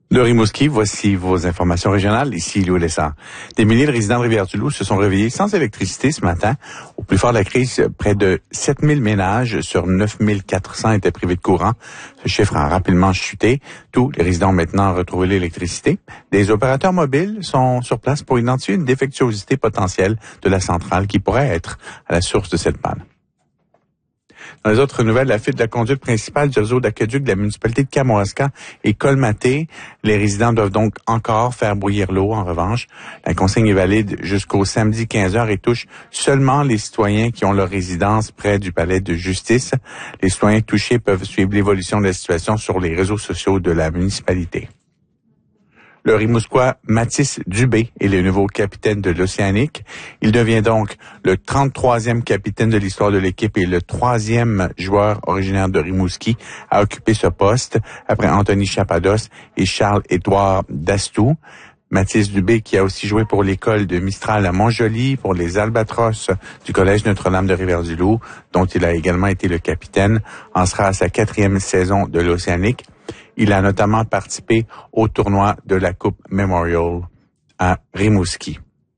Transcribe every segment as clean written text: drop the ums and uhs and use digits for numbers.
De Rimouski, voici vos informations régionales. Ici Louis Lessard. Des milliers de résidents de Rivière-du-Loup se sont réveillés sans électricité ce matin. Au plus fort de la crise, près de 7000 ménages sur 9400 étaient privés de courant. Ce chiffre a rapidement chuté. Tous les résidents ont maintenant retrouvé l'électricité. Des opérateurs mobiles sont sur place pour identifier une défectuosité potentielle de la centrale qui pourrait être à la source de cette panne. Dans les autres nouvelles, la fuite de la conduite principale du réseau d'aqueduc de la municipalité de Kamouraska est colmatée. Les résidents doivent donc encore faire bouillir l'eau. En revanche, la consigne est valide jusqu'au samedi 15h et touche seulement les citoyens qui ont leur résidence près du palais de justice. Les citoyens touchés peuvent suivre l'évolution de la situation sur les réseaux sociaux de la municipalité. Le Rimousquois Mathis Dubé est le nouveau capitaine de l'Océanique. Il devient donc le 33e capitaine de l'histoire de l'équipe et le 3e joueur originaire de Rimouski à occuper ce poste, après Anthony Chapados et Charles-Édouard Dastou. Mathis Dubé, qui a aussi joué pour l'école de Mistral à Montjoly, pour les Albatros du Collège Notre-Dame de Rivière-du-Loup, dont il a également été le capitaine, en sera à sa 4e saison de l'Océanique. Il a notamment participé au tournoi de la Coupe Memorial à Rimouski.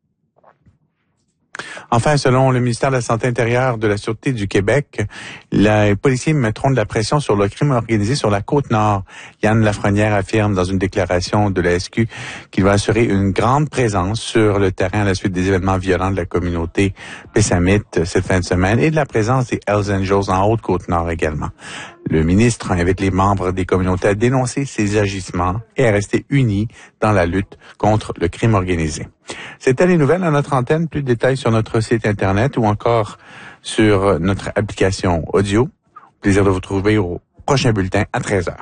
Enfin, selon le ministère de la Santé intérieure de la Sûreté du Québec, les policiers mettront de la pression sur le crime organisé sur la Côte-Nord. Yann Lafrenière affirme dans une déclaration de la SQ qu'il va assurer une grande présence sur le terrain à la suite des événements violents de la communauté pessamite cette fin de semaine et de la présence des Hells Angels en Haute-Côte-Nord également. Le ministre invite les membres des communautés à dénoncer ces agissements et à rester unis dans la lutte contre le crime organisé. C'était les nouvelles à notre antenne. Plus de détails sur notre site Internet ou encore sur notre application audio. Plaisir de vous retrouver au prochain bulletin à 13h.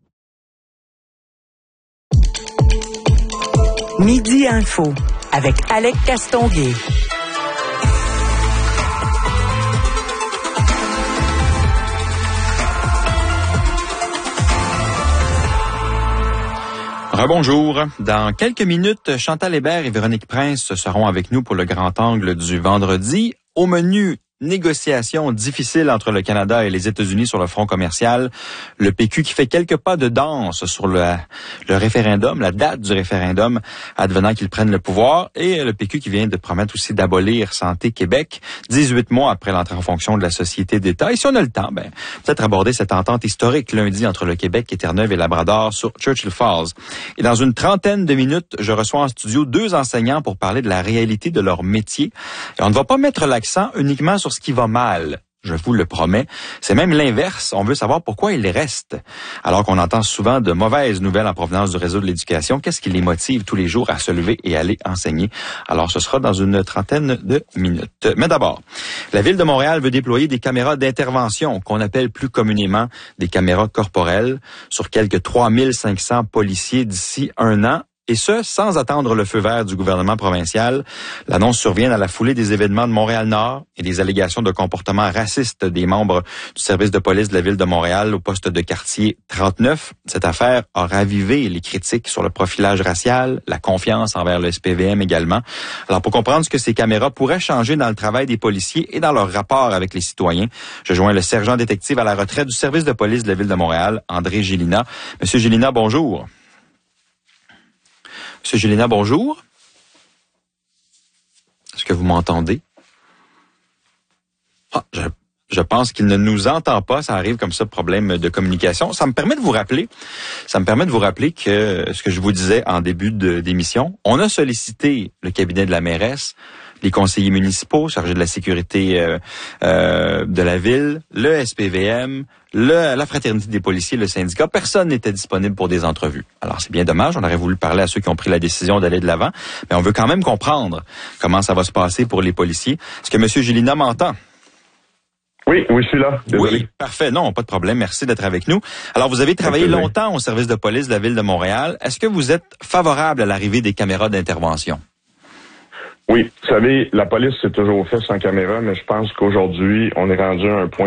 Midi Info avec Alec Castonguay. Rebonjour. Dans quelques minutes, Chantal Hébert et Véronique Prince seront avec nous pour le grand angle du vendredi. Au menu, négociations difficiles entre le Canada et les États-Unis sur le front commercial. Le PQ qui fait quelques pas de danse sur le référendum, la date du référendum, advenant qu'ils prennent le pouvoir. Et le PQ qui vient de promettre aussi d'abolir Santé Québec, 18 mois après l'entrée en fonction de la Société d'État. Et si on a le temps, peut-être aborder cette entente historique lundi entre le Québec et Terre-Neuve et Labrador sur Churchill Falls. Et dans une trentaine de minutes, je reçois en studio 2 enseignants pour parler de la réalité de leur métier. Et on ne va pas mettre l'accent uniquement sur ce qui va mal, je vous le promets. C'est même l'inverse. On veut savoir pourquoi ils restent. Alors qu'on entend souvent de mauvaises nouvelles en provenance du réseau de l'éducation, qu'est-ce qui les motive tous les jours à se lever et aller enseigner? Alors, ce sera dans une trentaine de minutes. Mais d'abord, la Ville de Montréal veut déployer des caméras d'intervention, qu'on appelle plus communément des caméras corporelles, sur quelques 3500 policiers d'ici 1 an. Et ce, sans attendre le feu vert du gouvernement provincial. L'annonce survient à la foulée des événements de Montréal-Nord et des allégations de comportement raciste des membres du service de police de la Ville de Montréal au poste de quartier 39. Cette affaire a ravivé les critiques sur le profilage racial, la confiance envers le SPVM également. Alors, pour comprendre ce que ces caméras pourraient changer dans le travail des policiers et dans leur rapport avec les citoyens, je joins le sergent détective à la retraite du service de police de la Ville de Montréal, André Gélina. Monsieur Gélina, bonjour. Monsieur Gélina, bonjour. Est-ce que vous m'entendez? Je pense qu'il ne nous entend pas. Ça arrive comme ça, problème de communication. Ça me permet de vous rappeler que ce que je vous disais en début d'émission, on a sollicité le cabinet de la mairesse, les conseillers municipaux chargés de la sécurité de la ville, le SPVM, la fraternité des policiers, le syndicat. Personne n'était disponible pour des entrevues. Alors, c'est bien dommage. On aurait voulu parler à ceux qui ont pris la décision d'aller de l'avant. Mais on veut quand même comprendre comment ça va se passer pour les policiers. Est-ce que M. Gélina m'entend? Oui, je suis là. Désolé. Oui, parfait. Non, pas de problème. Merci d'être avec nous. Alors, vous avez travaillé longtemps au service de police de la Ville de Montréal. Est-ce que vous êtes favorable à l'arrivée des caméras d'intervention? Oui, vous savez, la police, c'est toujours fait sans caméra, mais je pense qu'aujourd'hui, on est rendu à un point